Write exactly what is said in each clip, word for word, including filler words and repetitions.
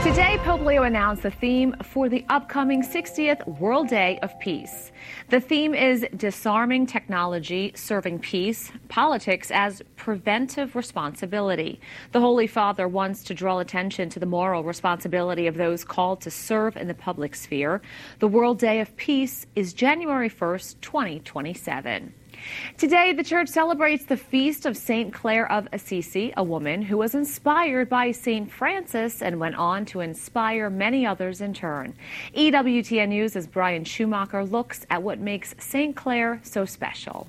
Today, Pope Leo announced the theme for the upcoming sixtieth World Day of Peace. The theme is disarming technology, serving peace, politics as preventive responsibility. The Holy Father wants to draw attention to the moral responsibility of those called to serve in the public sphere. The World Day of Peace is January first, twenty twenty-seven. Today, the Church celebrates the feast of Saint Clare of Assisi, a woman who was inspired by Saint Francis and went on to inspire many others in turn. E W T N News' Brian Schumacher looks at what makes Saint Clare so special.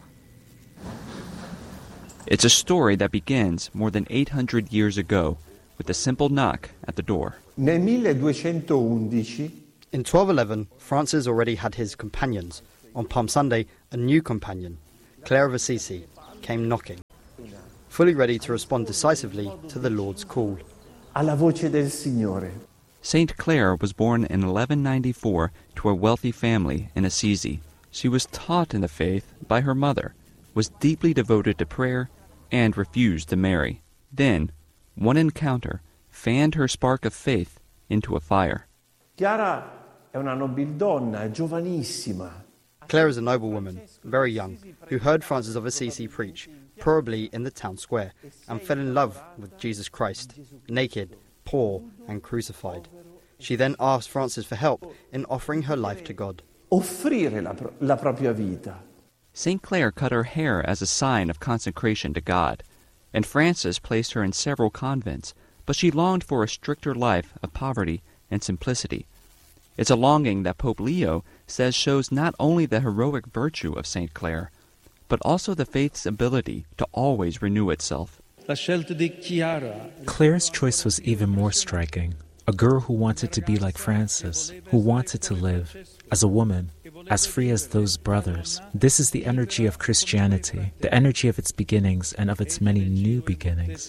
It's a story that begins more than eight hundred years ago with a simple knock at the door. Nel milleduecentoundici, in twelve eleven, Francis already had his companions. On Palm Sunday, a new companion, Clare of Assisi, came knocking, fully ready to respond decisively to the Lord's call. alla voce del Signore. Saint Clare was born in eleven ninety-four to a wealthy family in Assisi. She was taught in the faith by her mother, was deeply devoted to prayer, and refused to marry. Then, one encounter fanned her spark of faith into a fire. Chiara è una nobildonna, giovanissima. Clare is a noblewoman, very young, who heard Francis of Assisi preach, probably in the town square, and fell in love with Jesus Christ, naked, poor, and crucified. She then asked Francis for help in offering her life to God. Offrire la, pro- la propria vita. Saint Clare cut her hair as a sign of consecration to God, and Francis placed her in several convents, but she longed for a stricter life of poverty and simplicity. It's a longing that Pope Leo says shows not only the heroic virtue of Saint Clare, but also the faith's ability to always renew itself. Clare's choice was even more striking. A girl who wanted to be like Francis, who wanted to live, as a woman, as free as those brothers. This is the energy of Christianity, the energy of its beginnings and of its many new beginnings.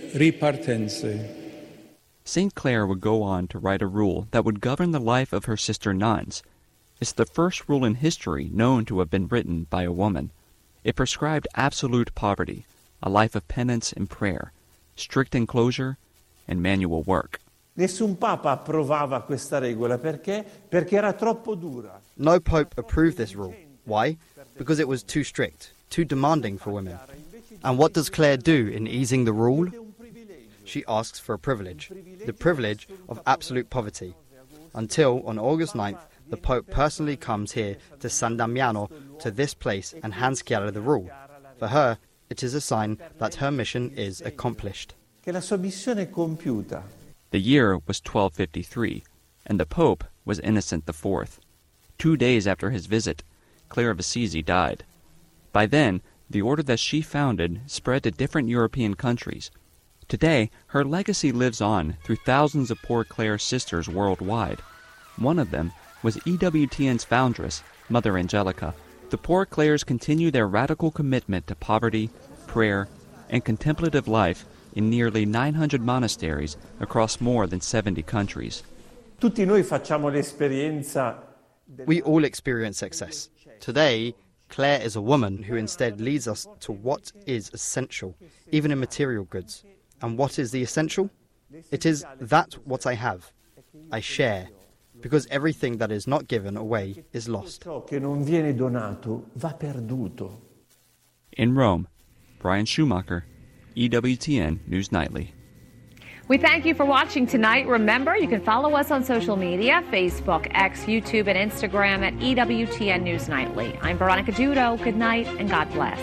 Saint Clare would go on to write a rule that would govern the life of her sister nuns. It's the first rule in history known to have been written by a woman. It prescribed absolute poverty, a life of penance and prayer, strict enclosure, and manual work. Nessun papa approvava questa regola perché? Perché era troppo dura. No pope approved this rule. Why? Because it was too strict, too demanding for women. And what does Clare do in easing the rule? She asks for a privilege, the privilege of absolute poverty, until on August ninth, the Pope personally comes here to San Damiano, to this place, and hands Chiara the rule. For her, it is a sign that her mission is accomplished. Che la sua missione è compiuta. The year was twelve fifty-three, and the Pope was Innocent the Fourth. Two days after his visit, Clare of Assisi died. By then, the order that she founded spread to different European countries. Today, her legacy lives on through thousands of Poor Clare sisters worldwide. One of them was E W T N's foundress, Mother Angelica. The Poor Clares continue their radical commitment to poverty, prayer, and contemplative life in nearly nine hundred monasteries across more than seventy countries. Tutti noi facciamo l'esperienza. We all experience success. Today, Clare is a woman who instead leads us to what is essential, even in material goods. And what is the essential? It is that what I have, I share, because everything that is not given away is lost. Ciò che non viene donato va perduto. In Rome, Brian Schumacher, E W T N News Nightly. We thank you for watching tonight. Remember, you can follow us on social media, Facebook, X, YouTube, and Instagram at E W T N News Nightly. I'm Veronica Judo. Good night, and God bless.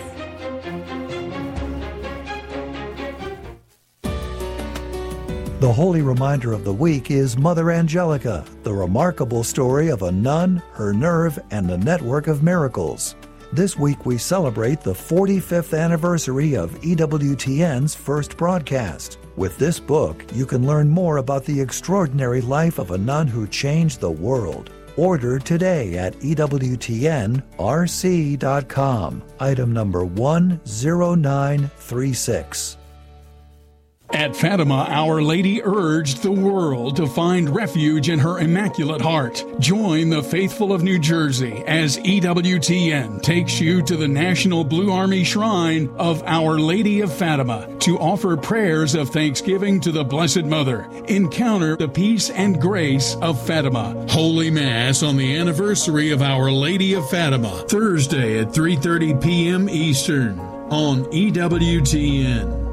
The holy reminder of the week is Mother Angelica, the remarkable story of a nun, her nerve, and a network of miracles. This week we celebrate the forty-fifth anniversary of E W T N's first broadcast. With this book, you can learn more about the extraordinary life of a nun who changed the world. Order today at E W T N R C dot com. Item number one zero nine three six. At Fatima, Our Lady urged the world to find refuge in her Immaculate Heart. Join the faithful of New Jersey as E W T N takes you to the National Blue Army Shrine of Our Lady of Fatima to offer prayers of thanksgiving to the Blessed Mother. Encounter the peace and grace of Fatima. Holy Mass on the anniversary of Our Lady of Fatima, Thursday at three thirty p.m. Eastern on E W T N.